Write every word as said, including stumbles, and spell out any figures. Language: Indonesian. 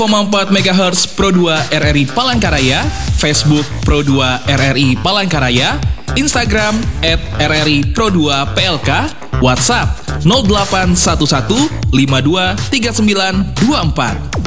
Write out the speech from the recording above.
empat megahertz Pro dua R R I Palangkaraya, Facebook Pro dua R R I Palangkaraya, Instagram at R R I Pro dua P L K, WhatsApp nol delapan satu satu lima dua tiga sembilan dua empat.